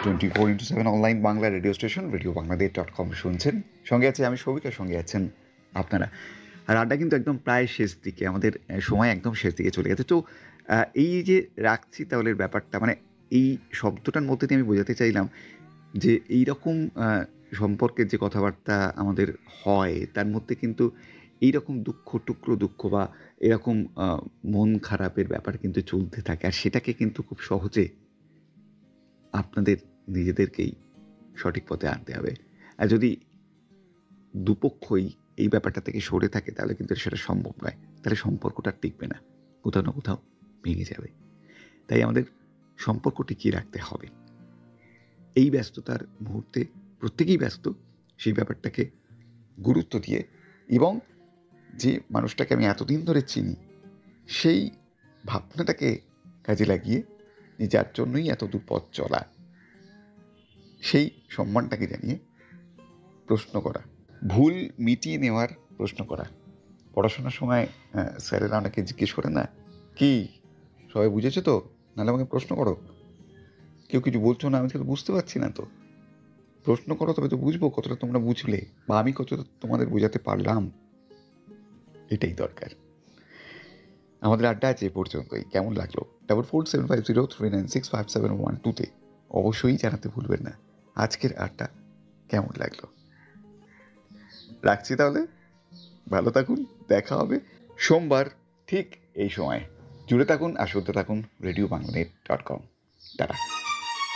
24x7 online Bangla radio station radio বাংলাদেশ.com শুনছেন। সঙ্গে আছে আমি সবিতা, সঙ্গে আছেন আপনারা। আর আড্ডা কিন্তু একদম প্রায় শেষ দিকে, আমাদের সময় একদম শেষ দিকে চলে গেছে। তো এই যে রাখছি তাহলে ব্যাপারটা, মানে এই শব্দটার মধ্যে দিয়ে আমি বোঝাতে চাইলাম যে এইরকম সম্পর্কের যে কথাবার্তা আমাদের হয় তার মধ্যে কিন্তু এইরকম টুকরো দুঃখ বা এরকম মন খারাপের ব্যাপার কিন্তু চলতে থাকে, আর সেটাকে কিন্তু খুব সহজে আপনাদের নিজেদেরকেই সঠিক পথে আনতে হবে। আর যদি দুপক্ষই এই ব্যাপারটা থেকে সরে থাকে তাহলে কিন্তু সেটা সম্ভব নয়, তাহলে সম্পর্কটা টিকবে না, কোথাও না কোথাও ভেঙে যাবে। তাই আমাদের সম্পর্ক টিকিয়ে রাখতে হবে। এই ব্যস্ততার মুহূর্তে প্রত্যেকেই ব্যস্ত, সেই ব্যাপারটাকে গুরুত্ব দিয়ে এবং যে মানুষটাকে আমি এতদিন ধরে চিনি সেই ভাবনাটাকে কাজে লাগিয়ে যার জন্যই এত দূর পথ চলা, সেই সম্মানটাকে জানিয়ে প্রশ্ন করা, ভুল মিটিয়ে নেওয়ার প্রশ্ন করা। পড়াশোনার সময় স্যারেরা অনেকে জিজ্ঞেস করে না, কি সবাই বুঝেছো তো, নাহলে আমাকে প্রশ্ন করো, কেউ কিছু বলছো না, আমি তো বুঝতে পারছি না, তো প্রশ্ন করো, তবে তো বুঝবো কতটা তোমরা বুঝলে বা আমি কতটা তোমাদের বোঝাতে পারলাম। এটাই দরকার। আমাদের আড্ডা আছে পর্যন্তই। কেমন লাগলো? 447503965712 অবশ্যই জানাতে ভুলবেন না আজকের আড্ডা কেমন লাগলো। রাখছি তাহলে, ভালো থাকুন, দেখা হবে সোমবার ঠিক এই সময়। জুড়ে থাকুন আর শুনতে থাকুন রেডিও বাংলাদেশ.com। টাটা।